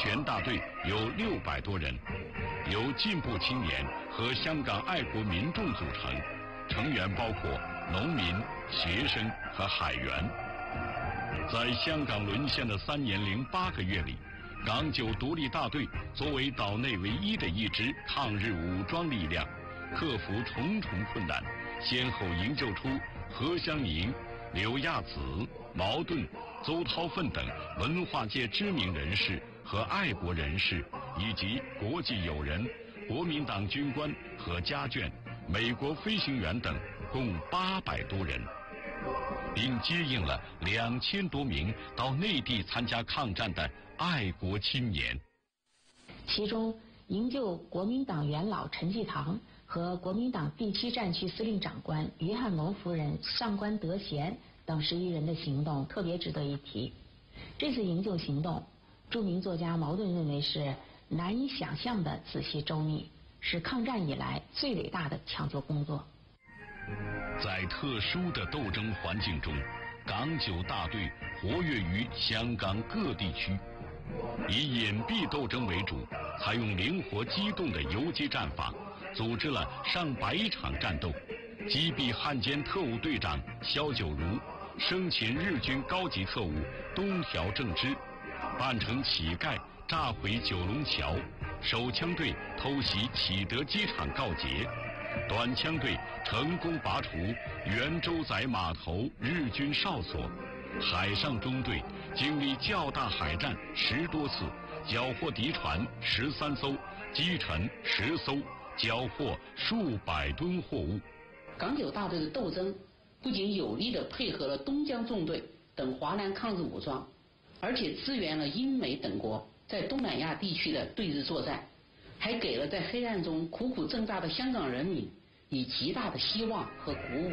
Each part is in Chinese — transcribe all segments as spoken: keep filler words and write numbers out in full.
全大队有六百多人，由进步青年和香港爱国民众组成，成员包括农民、学生和海员。在香港沦陷的三年零八个月里，港九独立大队作为岛内唯一的一支抗日武装力量，克服重重困难，先后营救出何香凝、刘亚子、毛盾、邹韬奋等文化界知名人士和爱国人士，以及国际友人、国民党军官和家眷、美国飞行员等共八百多人，并接应了两千多名到内地参加抗战的爱国青年。 其中，营救国民党元老陈济棠和国民党第七战区司令长官约翰蒙夫人上官德贤等十一人的行动特别值得一提。这次营救行动，著名作家茅盾认为是难以想象的仔细周密，是抗战以来最伟大的抢救工作。 在特殊的斗争环境中，港九大队活跃于香港各地区，以隐蔽斗争为主，采用灵活机动的游击战法，组织了上百场战斗，击毙汉奸特务队长萧九如，生擒日军高级特务东条正之，扮成乞丐炸毁九龙桥，手枪队偷袭启德机场告捷，短枪队成功拔除圆洲仔码头日军哨所，海上中队经历较大海战十多次，缴获敌船十三艘，击沉十艘，缴获数百吨货物。 港九大队的斗争不仅有力地配合了东江纵队等华南抗日武装，而且支援了英美等国在东南亚地区的对日作战，还给了在黑暗中苦苦挣扎的香港人民以极大的希望和鼓舞。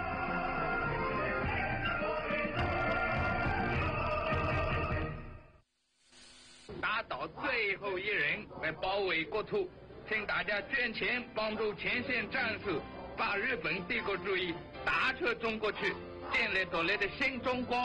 打倒最后一人来保卫国土，请大家捐钱帮助前线战士把日本帝国主义打出中国去，建立独立的新中国。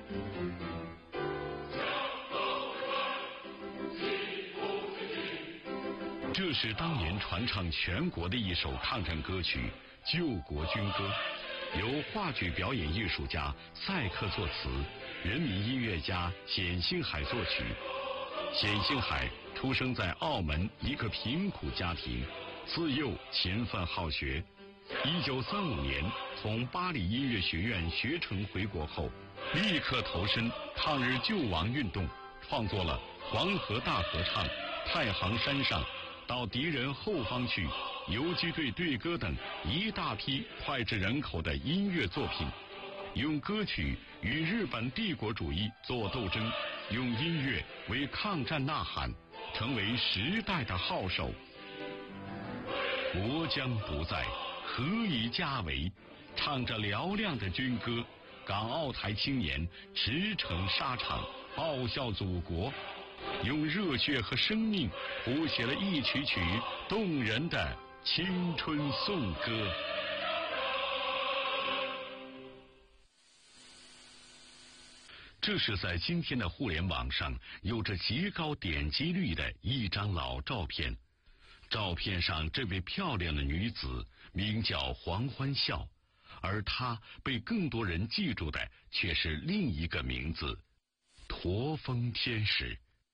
这是当年传唱全国的一首抗战歌曲《救国军歌》，由话剧表演艺术家赛克作词，人民音乐家冼星海作曲。冼星海出生在澳门一个贫苦家庭，自幼勤奋好学。一九三五年从巴黎音乐学院学成回国后，立刻投身抗日救亡运动，创作了《黄河大合唱》《太行山上》《到敌人后方去》《游击队队歌》等一大批脍炙人口的音乐作品，用歌曲与日本帝国主义作斗争，用音乐为抗战呐喊，成为时代的号手。国将不在，何以家为？唱着嘹亮的军歌，港澳台青年驰骋沙场，报效祖国，用热血和生命谱写了一曲曲动人的青春颂歌。这是在今天的互联网上有着极高点击率的一张老照片。照片上这位漂亮的女子名叫黄欢笑，而她被更多人记住的却是另一个名字——驼峰天使。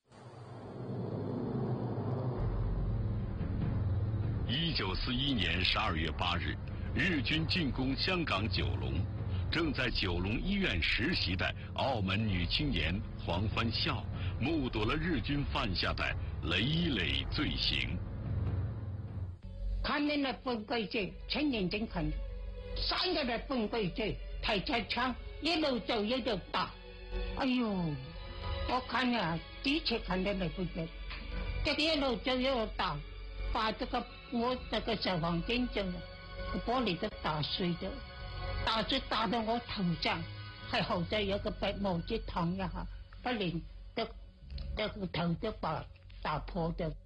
一九四一年十二月八日，日军进攻香港九龙，正在九龙医院实习的澳门女青年黄欢笑，目睹了日军犯下的累累罪行。 看见了半個月，青年警勤，三個月半個月，提着槍一路做一路打。哎呦，我看啊，的確看得嚟半個，這個一路做一路打，把這個我這個消防警長玻璃都打碎咗，打碎打到我頭上，係後仔有個白毛子燙一下，不然得得個頭都把打破咗。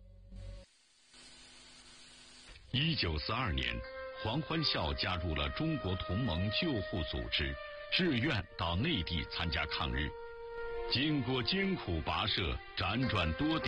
一九四二年，黄欢笑加入了中国同盟救护组织，志愿到内地参加抗日。经过艰苦跋涉，辗转多地。